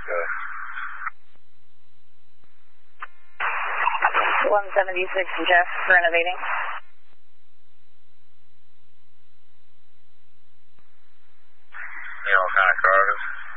Good. 176 Jeff renovating. You know what kind of car it is?